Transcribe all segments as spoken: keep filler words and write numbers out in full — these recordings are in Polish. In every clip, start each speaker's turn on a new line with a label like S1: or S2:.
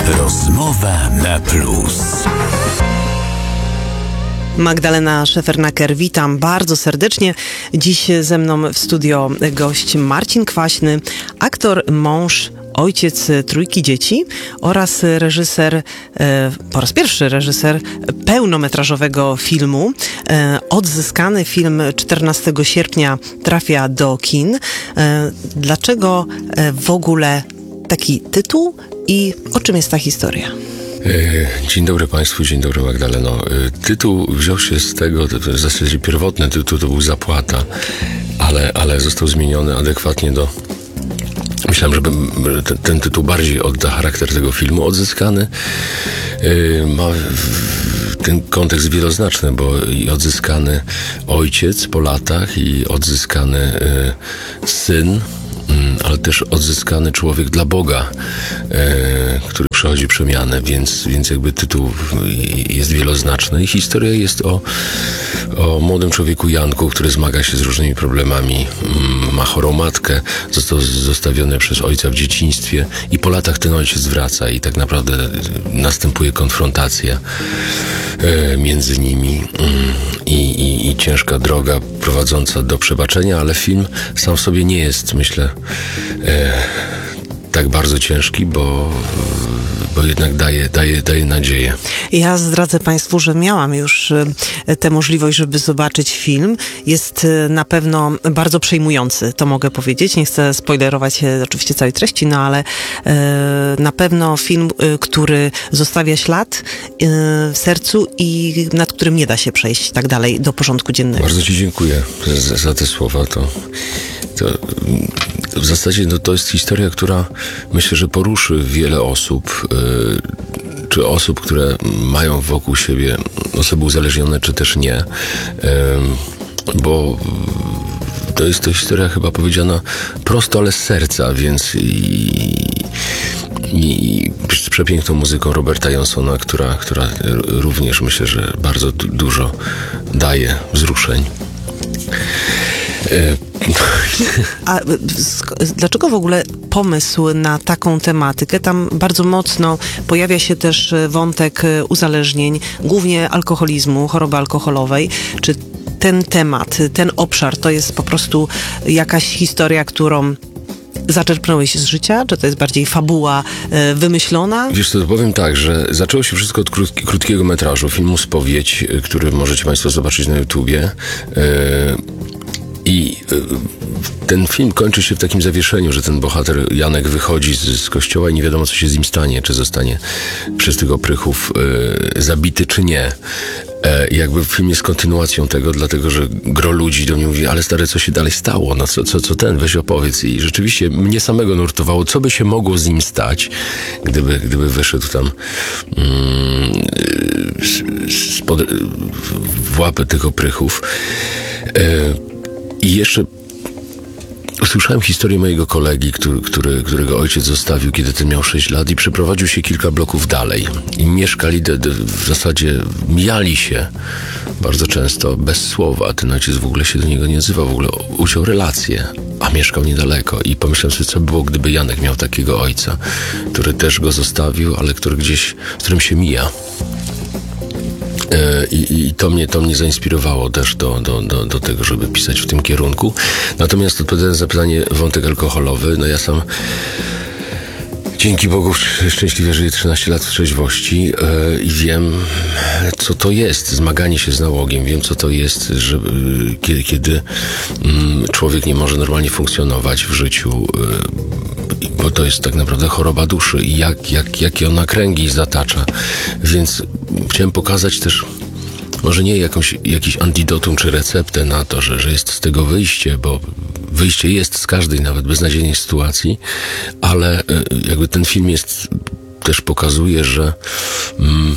S1: Rozmowa na plus.
S2: Magdalena Szefernaker, witam bardzo serdecznie. Dziś ze mną w studio gość Marcin Kwaśny, aktor, mąż, ojciec trójki dzieci oraz reżyser, e, po raz pierwszy reżyser pełnometrażowego filmu. E, odzyskany film czternastego sierpnia trafia do kin. E, dlaczego e, w ogóle taki tytuł i o czym jest ta historia?
S3: Dzień dobry Państwu, dzień dobry Magdaleno. Tytuł wziął się z tego, w zasadzie pierwotny tytuł to był Zapłata, ale, ale został zmieniony adekwatnie do... Myślałem, żeby ten, ten tytuł bardziej odda charakter tego filmu. Odzyskany ma ten kontekst wieloznaczny, bo i odzyskany ojciec po latach, i odzyskany syn, ale też odzyskany człowiek dla Boga, e, który przechodzi przemianę, więc, więc jakby tytuł jest wieloznaczny i historia jest o, o młodym człowieku Janku, który zmaga się z różnymi problemami, ma chorą matkę, został zostawiony przez ojca w dzieciństwie i po latach ten ojciec wraca i tak naprawdę następuje konfrontacja e, między nimi i, i, i ciężka droga prowadząca do przebaczenia, ale film sam w sobie nie jest, myślę, E, tak bardzo ciężki, bo, bo jednak daje, daje, daje nadzieję.
S2: Ja zdradzę Państwu, że miałam już tę możliwość, żeby zobaczyć film. Jest na pewno bardzo przejmujący, to mogę powiedzieć. Nie chcę spoilerować oczywiście całej treści, no ale e, na pewno film, który zostawia ślad e, w sercu i nad którym nie da się przejść tak dalej do porządku dziennego.
S3: Bardzo Ci dziękuję za, za te słowa. To, to w zasadzie no, to jest historia, która myślę, że poruszy wiele osób, yy, czy osób, które mają wokół siebie osoby uzależnione, czy też nie, yy, bo to jest to historia chyba powiedziana prosto, ale z serca, więc i, i z przepiękną muzyką Roberta Johnsona, która, która również myślę, że bardzo du- dużo daje wzruszeń. Yy,
S2: A dlaczego w ogóle pomysł na taką tematykę? Tam bardzo mocno pojawia się też wątek uzależnień, głównie alkoholizmu, choroby alkoholowej. Czy ten temat, ten obszar to jest po prostu jakaś historia, którą zaczerpnąłeś z życia? Czy to jest bardziej fabuła e, wymyślona?
S3: Wiesz co, to powiem tak, że zaczęło się wszystko od krótki, krótkiego metrażu, filmu Spowiedź, który możecie Państwo zobaczyć na YouTubie. Yy, I ten film kończy się w takim zawieszeniu, że ten bohater Janek wychodzi z, z kościoła i nie wiadomo, co się z nim stanie. Czy zostanie przez tych oprychów e, zabity, czy nie. E, jakby film jest kontynuacją tego, dlatego że gro ludzi do mnie mówi, ale stary, co się dalej stało? No co, co, co ten? Weź opowiedz. I rzeczywiście mnie samego nurtowało, co by się mogło z nim stać, gdyby, gdyby wyszedł tam mm, spod, w łapy tych oprychów. E, I jeszcze usłyszałem historię mojego kolegi, który, który, którego ojciec zostawił, kiedy ten miał sześć lat i przeprowadził się kilka bloków dalej. I mieszkali, de, de, w zasadzie mijali się bardzo często, bez słowa. Ten ojciec w ogóle się do niego nie odzywał, w ogóle uciął relacje, a mieszkał niedaleko. I pomyślałem sobie, co by było, gdyby Janek miał takiego ojca, który też go zostawił, ale który gdzieś, z którym się mija. I, i to, mnie, to mnie zainspirowało też do, do, do, do tego, żeby pisać w tym kierunku. Natomiast odpowiadając na pytanie, wątek alkoholowy, no ja sam dzięki Bogu szczęśliwie żyję trzynaście lat w trzeźwości yy, i wiem, co to jest zmaganie się z nałogiem. Wiem, co to jest, że, yy, kiedy, kiedy yy, człowiek nie może normalnie funkcjonować w życiu, yy, bo to jest tak naprawdę choroba duszy i jak, jak, jakie ona kręgi zatacza. Więc chciałem pokazać też może nie jakąś, jakiś antidotum czy receptę na to, że, że jest z tego wyjście, bo wyjście jest z każdej nawet beznadziejnej sytuacji, ale jakby ten film jest, też pokazuje, że mm,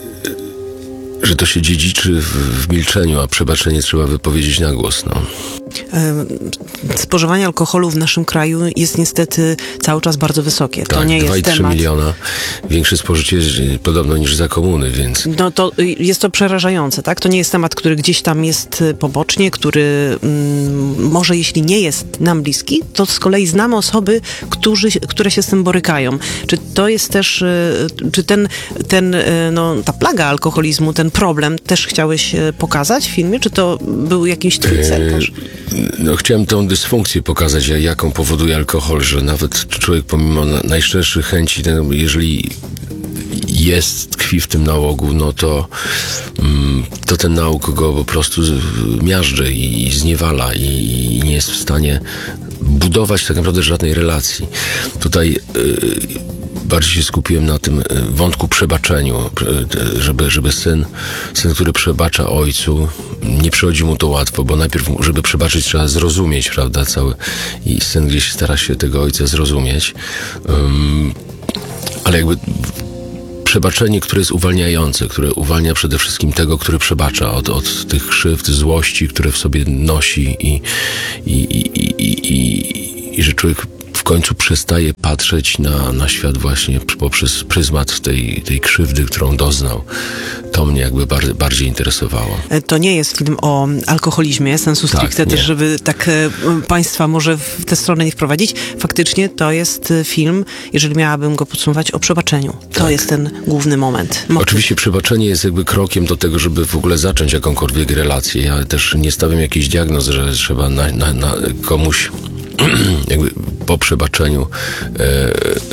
S3: że to się dziedziczy w, w milczeniu, a przebaczenie trzeba wypowiedzieć na głos. No.
S2: Spożywanie alkoholu w naszym kraju jest niestety cały czas bardzo wysokie. To
S3: tak,
S2: nie jest
S3: dwa i trzy
S2: temat...
S3: miliona. Większe spożycie podobno niż za komuny, więc...
S2: No to jest to przerażające, tak? To nie jest temat, który gdzieś tam jest pobocznie, który mm, może jeśli nie jest nam bliski, to z kolei znamy osoby, którzy, które się z tym borykają. Czy to jest też, czy ten, ten, no, ta plaga alkoholizmu, ten problem też chciałeś pokazać w filmie? Czy to był jakiś twój cel też?
S3: No, chciałem tą dysfunkcję pokazać, jaką powoduje alkohol, że nawet człowiek pomimo najszczerszych chęci, jeżeli jest, tkwi w tym nałogu, no to, to ten nałóg go po prostu miażdży i zniewala i nie jest w stanie budować tak naprawdę żadnej relacji. Tutaj bardziej się skupiłem na tym wątku przebaczeniu, żeby, żeby syn, syn, który przebacza ojcu, nie przychodzi mu to łatwo, bo najpierw, żeby przebaczyć, trzeba zrozumieć, prawda, cały, i syn gdzieś stara się tego ojca zrozumieć, um, ale jakby przebaczenie, które jest uwalniające, które uwalnia przede wszystkim tego, który przebacza od, od tych krzywd, złości, które w sobie nosi i, i, i, i, i, i że człowiek w końcu przestaje patrzeć na, na świat właśnie poprzez pryzmat tej, tej krzywdy, którą doznał. To mnie jakby bar, bardziej interesowało.
S2: To nie jest film o alkoholizmie, sensu stricte
S3: tak,
S2: też, żeby tak e, Państwa może w tę stronę nie wprowadzić. Faktycznie to jest film, jeżeli miałabym go podsumować, o przebaczeniu. To tak. jest ten główny moment. Motyw.
S3: Oczywiście przebaczenie jest jakby krokiem do tego, żeby w ogóle zacząć jakąkolwiek relację. Ja też nie stawiam jakiejś diagnoz, że trzeba na, na, na komuś jakby po przebaczeniu e,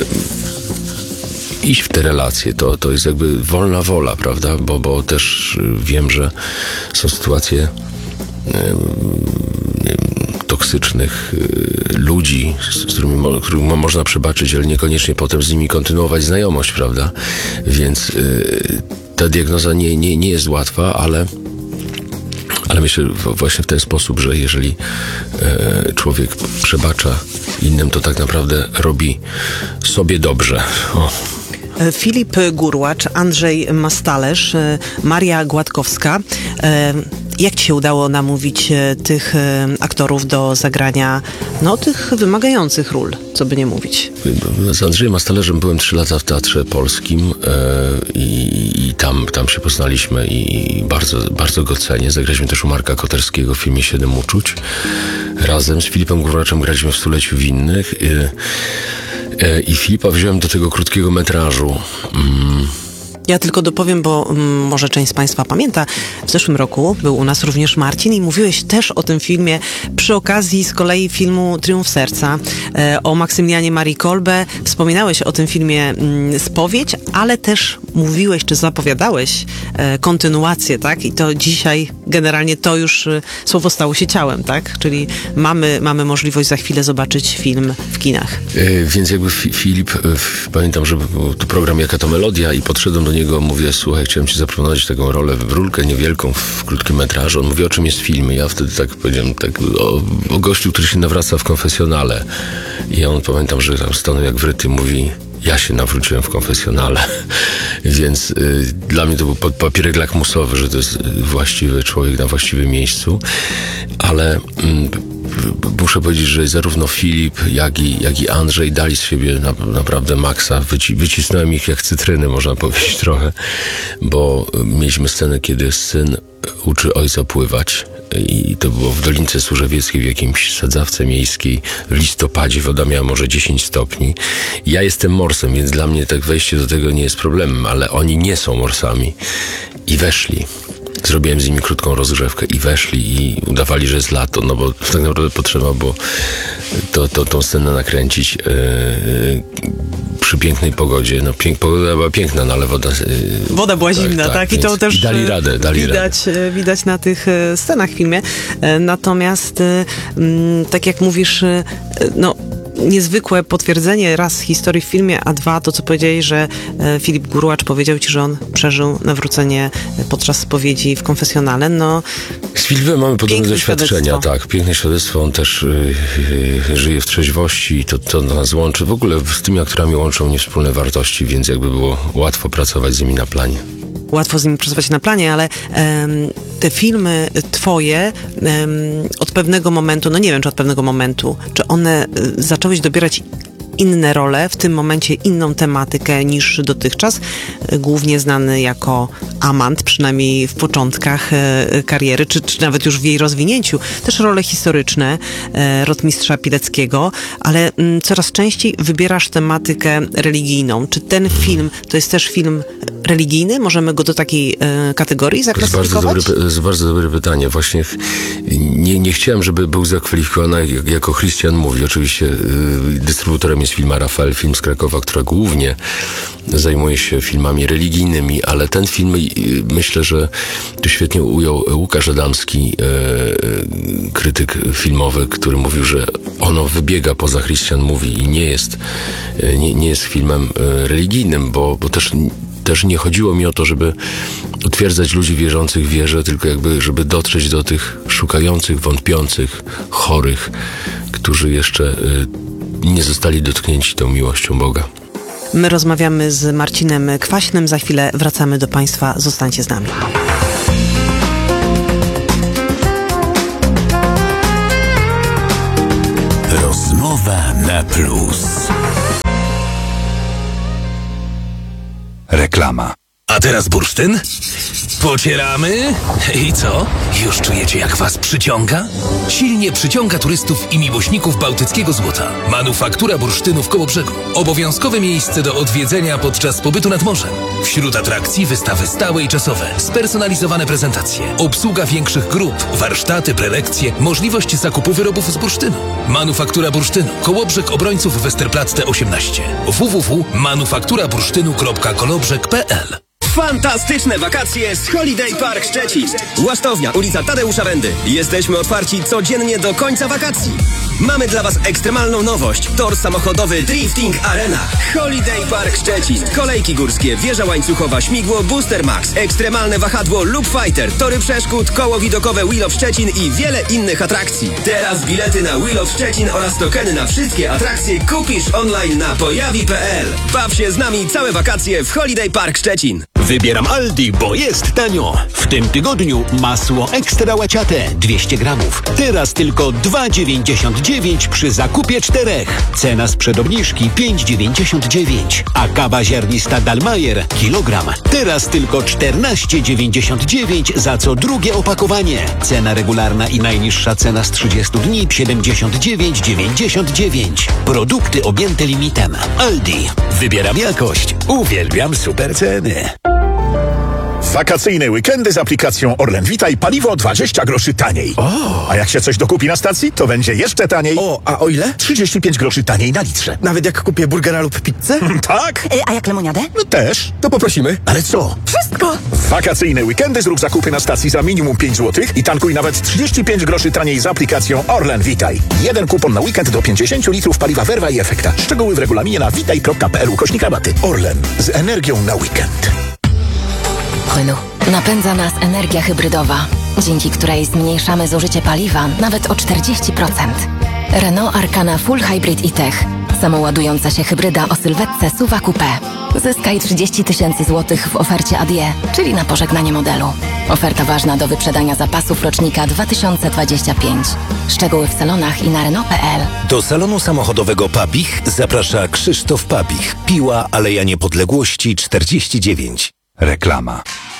S3: iść w te relacje. To, to jest jakby wolna wola, prawda? Bo, bo też wiem, że są sytuacje e, toksycznych e, ludzi, z którymi, mo, którym można przebaczyć, ale niekoniecznie potem z nimi kontynuować znajomość, prawda? Więc e, ta diagnoza nie, nie, nie jest łatwa, ale Ale myślę właśnie w ten sposób, że jeżeli e, człowiek przebacza innym, to tak naprawdę robi sobie dobrze. O.
S2: Filip Gurłacz, Andrzej Mastalerz, Maria Gładkowska. Jak ci się udało namówić tych aktorów do zagrania no, tych wymagających ról, co by nie mówić?
S3: Z Andrzejem Mastalerzem byłem trzy lata w Teatrze Polskim e, i, i tam, tam się poznaliśmy i bardzo, bardzo go cenię. Zagraliśmy też u Marka Koterskiego w filmie Siedem uczuć. Razem z Filipem Gurłaczem graliśmy w Stuleciu Winnych i, e, i Filipa wziąłem do tego krótkiego metrażu. Mm.
S2: Ja tylko dopowiem, bo m, może część z Państwa pamięta, w zeszłym roku był u nas również Marcin i mówiłeś też o tym filmie przy okazji z kolei filmu Triumf Serca, e, o Maksymilianie Marii Kolbe. Wspominałeś o tym filmie m, Spowiedź, ale też mówiłeś, czy zapowiadałeś e, kontynuację, tak? I to dzisiaj generalnie to już e, słowo stało się ciałem, tak? Czyli mamy, mamy możliwość za chwilę zobaczyć film w kinach.
S3: E, więc jakby fi, Filip, e, pamiętam, że był to program Jaka to melodia i podszedłem do niego, mówię, słuchaj, chciałem ci zaproponować taką rolę, rulkę niewielką w krótkim metrażu. On mówi, o czym jest film? I ja wtedy tak powiedziałem, tak, o, o gościu, który się nawraca w konfesjonale. I on, pamiętam, że tam stanął jak wryty, mówi, ja się nawróciłem w konfesjonale. Więc y, dla mnie to był papierek lakmusowy, że to jest właściwy człowiek na właściwym miejscu. Ale y, muszę powiedzieć, że zarówno Filip, jak i, jak i Andrzej dali z siebie na, naprawdę maksa. Wyci, wycisnąłem ich jak cytryny, można powiedzieć trochę, bo mieliśmy scenę, kiedy syn uczy ojca pływać. I to było w Dolince Służewieckiej, w jakimś sadzawce miejskiej w listopadzie. Woda miała może dziesięć stopni. Ja jestem morsem, więc dla mnie tak wejście do tego nie jest problemem, ale oni nie są morsami. I weszli. Zrobiłem z nimi krótką rozgrzewkę i weszli i udawali, że jest lato, no bo tak naprawdę potrzeba było to, to, tą scenę nakręcić yy, przy pięknej pogodzie. No pięk, pogoda była piękna, no ale woda... Yy,
S2: woda była tak, zimna, tak? tak? I to też
S3: i dali radę, dali
S2: widać,
S3: radę.
S2: widać na tych scenach w filmie. Natomiast tak jak mówisz, no niezwykłe potwierdzenie raz historii w filmie, a dwa to, co powiedziałeś, że e, Filip Gurłacz powiedział ci, że on przeżył nawrócenie podczas spowiedzi w konfesjonale. No,
S3: z Filipem mamy podobne doświadczenia, tak. Piękne świadectwo. On też y, y, żyje w trzeźwości i to, to nas łączy. W ogóle z tymi aktorami łączą mnie wspólne wartości, więc jakby było łatwo pracować z nimi na planie.
S2: łatwo z nimi pracować na planie, ale em, te filmy twoje em, od pewnego momentu, no nie wiem, czy od pewnego momentu, czy one y, zaczęłyś dobierać inne role, w tym momencie inną tematykę niż dotychczas, głównie znany jako amant, przynajmniej w początkach e, kariery, czy, czy nawet już w jej rozwinięciu. Też role historyczne e, rotmistrza Pileckiego, ale m, coraz częściej wybierasz tematykę religijną. Czy ten film to jest też film religijny? Możemy go do takiej e, kategorii zaklasyfikować?
S3: To jest bardzo dobre, to jest bardzo dobre pytanie. Właśnie nie, nie chciałem, żeby był zakwalifikowany jako Christian mówi. Oczywiście y, dystrybutorem jest firma Rafael Film z Krakowa, która głównie zajmuje się filmami religijnymi, ale ten film y, myślę, że tu świetnie ujął Łukasz Adamski, y, krytyk filmowy, który mówił, że ono wybiega poza Christian mówi i nie jest, y, nie, nie jest filmem y, religijnym, bo, bo też Też nie chodziło mi o to, żeby utwierdzać ludzi wierzących w wierze, tylko jakby, żeby dotrzeć do tych szukających, wątpiących, chorych, którzy jeszcze y, nie zostali dotknięci tą miłością Boga.
S2: My rozmawiamy z Marcinem Kwaśnym. Za chwilę wracamy do Państwa. Zostańcie z nami.
S1: Rozmowa na plus. Reklama.
S4: A teraz bursztyn? Pocieramy? I co? Już czujecie, jak was przyciąga? Silnie przyciąga turystów i miłośników bałtyckiego złota. Manufaktura bursztynu w Kołobrzegu. Obowiązkowe miejsce do odwiedzenia podczas pobytu nad morzem. Wśród atrakcji wystawy stałe i czasowe, spersonalizowane prezentacje, obsługa większych grup, warsztaty, prelekcje, możliwość zakupu wyrobów z bursztynu. Manufaktura bursztynu. Kołobrzeg Obrońców Westerplatte osiemnaście. w w w kropka manufaktura bursztynu kropka kolobrzeg kropka p l.
S5: Fantastyczne wakacje z Holiday Park Szczecin. Łastownia, ulica Tadeusza Wendy. Jesteśmy otwarci codziennie do końca wakacji. Mamy dla Was ekstremalną nowość. Tor samochodowy Drifting Arena. Holiday Park Szczecin. Kolejki górskie, wieża łańcuchowa, śmigło Booster Max, ekstremalne wahadło Loop Fighter, tory przeszkód, koło widokowe Wheel of Szczecin i wiele innych atrakcji. Teraz bilety na Wheel of Szczecin oraz tokeny na wszystkie atrakcje kupisz online na pojawi kropka p l. Baw się z nami całe wakacje w Holiday Park Szczecin.
S1: Wybieram Aldi, bo jest tanio. W tym tygodniu masło ekstra łaciate dwieście gramów. Teraz tylko dwa dziewięćdziesiąt dziewięć przy zakupie czterech. Cena sprzed obniżki pięć dziewięćdziesiąt dziewięć. A kawa ziarnista Dalmajer kilogram. Teraz tylko czternaście dziewięćdziesiąt dziewięć za co drugie opakowanie. Cena regularna i najniższa cena z trzydziestu dni siedemdziesiąt dziewięć dziewięćdziesiąt dziewięć. Produkty objęte limitem. Aldi. Wybieram jakość. Uwielbiam super ceny.
S6: Wakacyjne weekendy z aplikacją Orlen Witaj, paliwo dwadzieścia groszy taniej.
S7: O.
S6: A jak się coś dokupi na stacji, to będzie jeszcze taniej.
S7: O, a o ile?
S6: trzydzieści pięć groszy taniej na litrze.
S7: Nawet jak kupię burgera lub pizzę?
S6: Tak?
S8: Y, a jak lemoniadę?
S6: No też.
S7: To poprosimy.
S6: Ale co?
S8: Wszystko!
S6: W wakacyjne weekendy zrób zakupy na stacji za minimum pięć złotych i tankuj nawet trzydzieści pięć groszy taniej z aplikacją Orlen Witaj. Jeden kupon na weekend do pięćdziesiąt litrów paliwa Verva i Efekta. Szczegóły w regulaminie na witaj kropka p l ukośnik rabaty. Orlen. Z energią na weekend.
S9: Renault. Napędza nas energia hybrydowa, dzięki której zmniejszamy zużycie paliwa nawet o czterdzieści procent. Renault Arkana Full Hybrid e-Tech. Samoładująca się hybryda o sylwetce S U V Coupé. Zyskaj trzydzieści tysięcy złotych w ofercie Adieu, czyli na pożegnanie modelu. Oferta ważna do wyprzedania zapasów rocznika dwa tysiące dwudziestego piątego. Szczegóły w salonach i na Renault kropka p l.
S1: Do salonu samochodowego Papich zaprasza Krzysztof Papich. Piła Aleja Niepodległości czterdzieści dziewięć. Reklama.